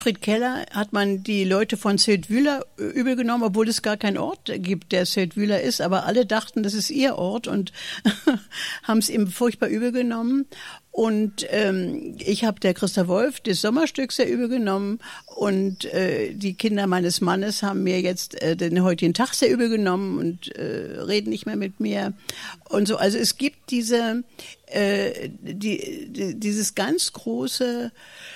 Fried Keller hat man die Leute von Seldwyla übel genommen, obwohl es gar keinen Ort gibt, der Seldwyla ist. Aber alle dachten, das ist ihr Ort und haben es ihm furchtbar übel genommen. Und ich habe der Christa Wolf das Sommerstück sehr übel genommen. Und die Kinder meines Mannes haben mir jetzt den heutigen Tag sehr übel genommen und reden nicht mehr mit mir. Und so, also es gibt dieses ganz große...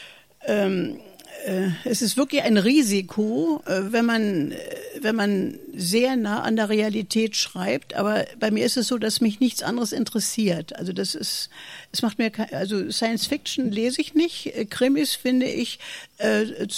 es ist wirklich ein Risiko, wenn man sehr nah an der Realität schreibt. Aber bei mir ist es so, dass mich nichts anderes interessiert. Also es macht mir also Science Fiction lese ich nicht. Krimis finde ich das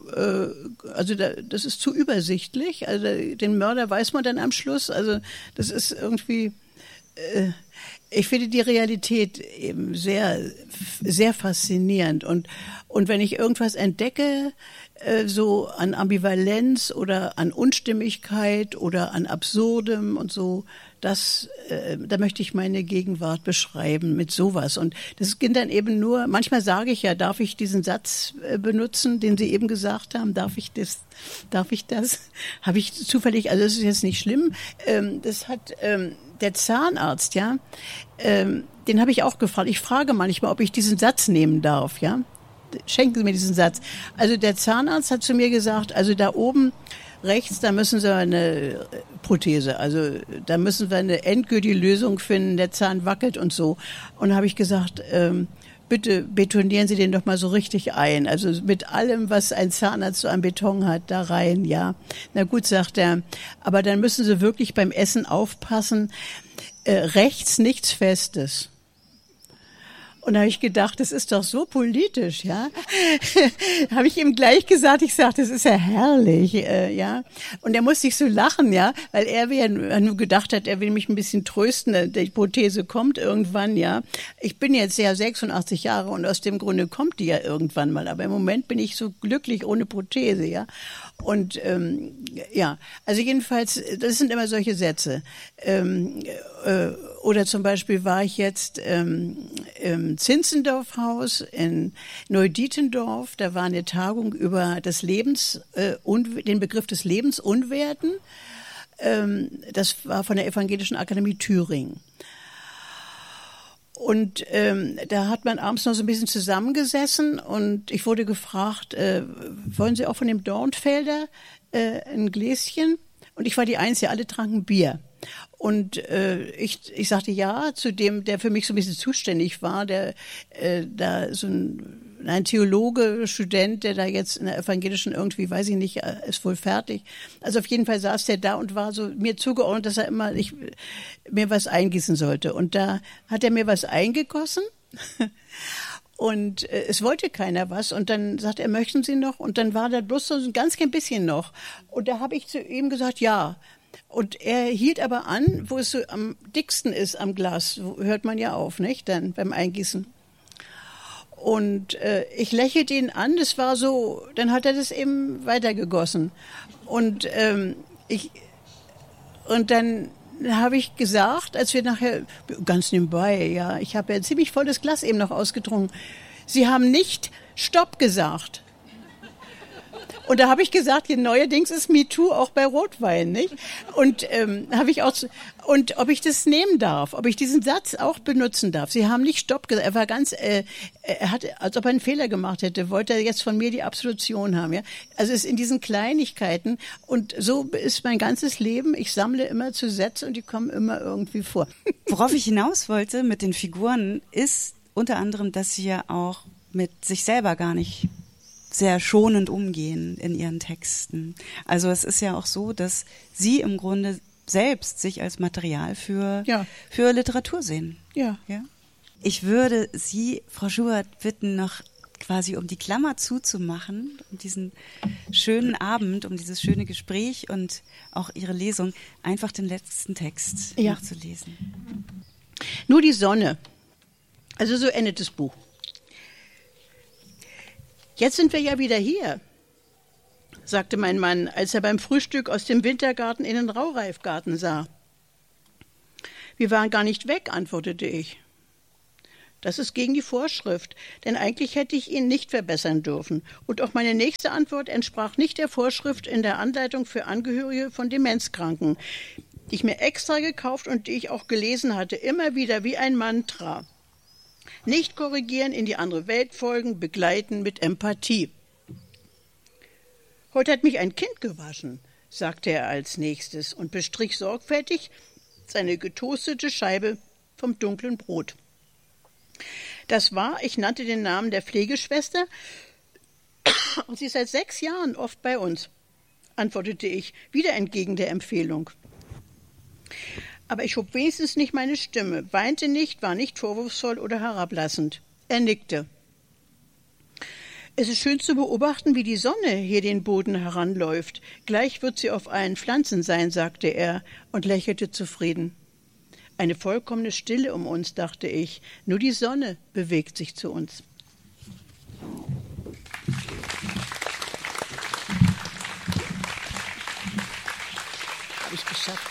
ist zu übersichtlich. Also den Mörder weiß man dann am Schluss. Also das ist irgendwie, ich finde die Realität eben sehr, sehr faszinierend. Und wenn ich irgendwas entdecke, so an Ambivalenz oder an Unstimmigkeit oder an Absurdem und so, da möchte ich meine Gegenwart beschreiben mit sowas. Und das geht dann eben nur, manchmal sage ich ja, darf ich diesen Satz benutzen, den Sie eben gesagt haben? Darf ich das? Habe ich zufällig, also das ist jetzt nicht schlimm. Das hat der Zahnarzt, ja, den habe ich auch gefragt. Ich frage manchmal, ob ich diesen Satz nehmen darf, ja. Schenken Sie mir diesen Satz. Also der Zahnarzt hat zu mir gesagt, also da oben rechts, da müssen Sie eine Prothese, also da müssen wir eine endgültige Lösung finden, der Zahn wackelt und so. Und da habe ich gesagt, bitte betonieren Sie den doch mal so richtig ein. Also mit allem, was ein Zahnarzt so an Beton hat, da rein, ja. Na gut, sagt er, aber dann müssen Sie wirklich beim Essen aufpassen, rechts nichts Festes. Und da habe ich gedacht, das ist doch so politisch, ja. Habe ich ihm gleich gesagt, ich sage, das ist ja herrlich, ja. Und er musste sich so lachen, ja, weil er nur gedacht hat, er will mich ein bisschen trösten, die Prothese kommt irgendwann, ja. Ich bin jetzt ja 86 Jahre und aus dem Grunde kommt die ja irgendwann mal, aber im Moment bin ich so glücklich ohne Prothese, ja. Und ja, also jedenfalls, das sind immer solche Sätze. Oder zum Beispiel war ich jetzt im Zinzendorf-Haus in Neudietendorf. Da war eine Tagung über das den Begriff des Lebensunwerten. Das war von der Evangelischen Akademie Thüringen. Und da hat man abends noch so ein bisschen zusammengesessen und ich wurde gefragt, wollen Sie auch von dem Dornfelder ein Gläschen? Und ich war die Einzige, alle tranken Bier. Und ich sagte ja zu dem, der für mich so ein bisschen zuständig war, der da so ein Theologe, Student, der da jetzt in der evangelischen irgendwie, weiß ich nicht, ist wohl fertig. Also auf jeden Fall saß der da und war so mir zugeordnet, dass er immer mir was eingießen sollte. Und da hat er mir was eingegossen. Und es wollte keiner was. Und dann sagt er, möchten Sie noch? Und dann war da bloß so ein ganz klein bisschen noch. Und da habe ich zu ihm gesagt, ja. Und er hielt aber an, wo es so am dicksten ist am Glas. Hört man ja auf, nicht? Dann beim Eingießen. Und ich lächelte ihn an. Das war so, dann hat er das eben weitergegossen. Und dann habe ich gesagt, als wir nachher, ganz nebenbei, ja, ich habe ja ein ziemlich volles Glas eben noch ausgetrunken. Sie haben nicht Stopp gesagt. Und da habe ich gesagt, neuerdings ist MeToo auch bei Rotwein, nicht? Und habe ich auch und ob ich das nehmen darf, ob ich diesen Satz auch benutzen darf. Sie haben nicht Stopp gesagt. Er war ganz, er hat, als ob er einen Fehler gemacht hätte, wollte er jetzt von mir die Absolution haben, ja? Also es ist in diesen Kleinigkeiten und so ist mein ganzes Leben. Ich sammle immer zu Sätze und die kommen immer irgendwie vor. Worauf ich hinaus wollte mit den Figuren ist unter anderem, dass sie ja auch mit sich selber gar nicht sehr schonend umgehen in ihren Texten. Also es ist ja auch so, dass sie im Grunde selbst sich als Material für Literatur sehen. Ja. Ich würde Sie, Frau Schubert, bitten, noch quasi um die Klammer zuzumachen, um diesen schönen Abend, um dieses schöne Gespräch und auch Ihre Lesung, einfach den letzten Text noch zu lesen. Nur die Sonne. Also so endet das Buch. Jetzt sind wir ja wieder hier, sagte mein Mann, als er beim Frühstück aus dem Wintergarten in den Raureifgarten sah. Wir waren gar nicht weg, antwortete ich. Das ist gegen die Vorschrift, denn eigentlich hätte ich ihn nicht verbessern dürfen. Und auch meine nächste Antwort entsprach nicht der Vorschrift in der Anleitung für Angehörige von Demenzkranken, die ich mir extra gekauft und die ich auch gelesen hatte, immer wieder wie ein Mantra. Nicht korrigieren, in die andere Welt folgen, begleiten mit Empathie. Heute hat mich ein Kind gewaschen, sagte er als nächstes und bestrich sorgfältig seine getoastete Scheibe vom dunklen Brot. Das war, ich nannte den Namen der Pflegeschwester, und sie ist seit 6 Jahren oft bei uns, antwortete ich, wieder entgegen der Empfehlung. Aber ich hob wenigstens nicht meine Stimme, weinte nicht, war nicht vorwurfsvoll oder herablassend. Er nickte. Es ist schön zu beobachten, wie die Sonne hier den Boden heranläuft. Gleich wird sie auf allen Pflanzen sein, sagte er und lächelte zufrieden. Eine vollkommene Stille um uns, dachte ich. Nur die Sonne bewegt sich zu uns. Habe ich geschafft,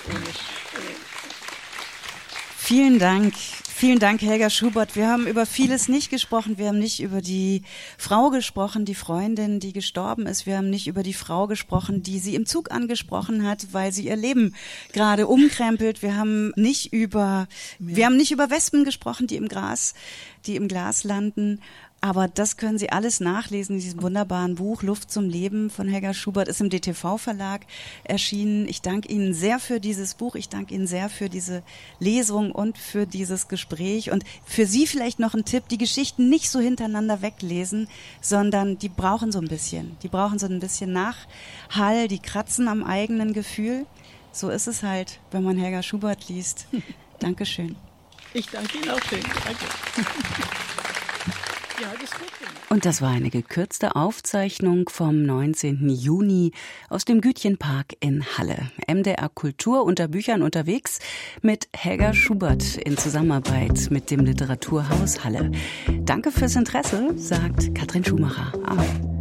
Vielen Dank. Vielen Dank, Helga Schubert. Wir haben über vieles nicht gesprochen. Wir haben nicht über die Frau gesprochen, die Freundin, die gestorben ist. Wir haben nicht über die Frau gesprochen, die sie im Zug angesprochen hat, weil sie ihr Leben gerade umkrempelt. Wir haben nicht über Wespen gesprochen, die im Glas landen. Aber das können Sie alles nachlesen in diesem wunderbaren Buch Luft zum Leben von Helga Schubert, ist im DTV-Verlag erschienen. Ich danke Ihnen sehr für dieses Buch, ich danke Ihnen sehr für diese Lesung und für dieses Gespräch. Und für Sie vielleicht noch ein Tipp, die Geschichten nicht so hintereinander weglesen, sondern die brauchen so ein bisschen. Die brauchen so ein bisschen Nachhall, die kratzen am eigenen Gefühl. So ist es halt, wenn man Helga Schubert liest. Dankeschön. Ich danke Ihnen auch schön. Danke. Ja, das ist gut. Und das war eine gekürzte Aufzeichnung vom 19. Juni aus dem Gütchenpark in Halle. MDR Kultur unter Büchern unterwegs mit Helga Schubert in Zusammenarbeit mit dem Literaturhaus Halle. Danke fürs Interesse, sagt Katrin Schumacher. Amen.